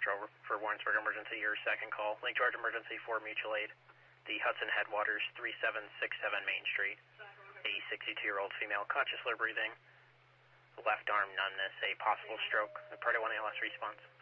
Central for Warrensburg Emergency, your second call. Lake George Emergency for Mutual Aid. The Hudson Headwaters, 3767 Main Street. A 62-year-old female, conscious, low breathing. Left arm numbness, a possible stroke. The Party 1 ALS response.